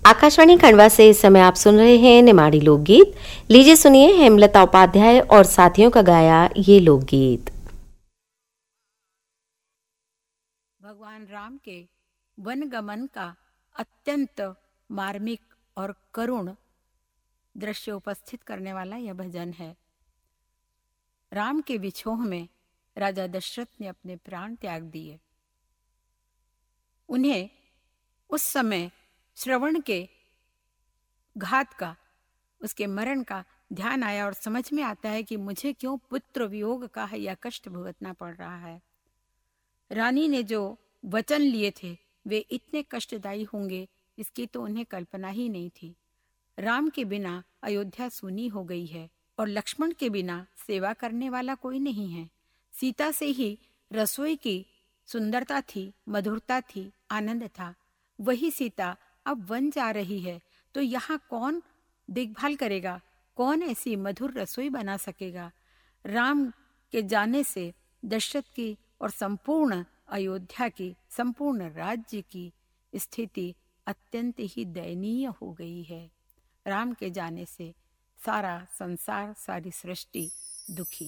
आकाशवाणी खंडवा से इस समय आप सुन रहे हैं निमाड़ी लोकगीत। लीजिए सुनिए हेमलता उपाध्याय और साथियों का गाया ये लोकगीत। भगवान राम के वन गमन का अत्यंत मार्मिक और करुण दृश्य उपस्थित करने वाला यह भजन है। राम के विछोह में राजा दशरथ ने अपने प्राण त्याग दिए। उन्हें उस समय श्रवण के घात का, उसके मरण का ध्यान आया और समझ में आता है कि मुझे क्यों पुत्र वियोग का यह कष्ट भुगतना पड़ रहा है। रानी ने जो वचन लिए थे वे इतने कष्टदायी होंगे इसकी तो उन्हें कल्पना ही नहीं थी। राम के बिना अयोध्या सूनी हो गई है और लक्ष्मण के बिना सेवा करने वाला कोई नहीं है। सीता से ही रसोई की सुंदरता थी, मधुरता थी, आनंद था। वही सीता अब वन जा रही है तो यहाँ कौन देखभाल करेगा, कौन ऐसी मधुर रसोई बना सकेगा। राम के जाने से दशरथ की और संपूर्ण अयोध्या की, संपूर्ण राज्य की स्थिति अत्यंत ही दयनीय हो गई है। राम के जाने से सारा संसार, सारी सृष्टि दुखी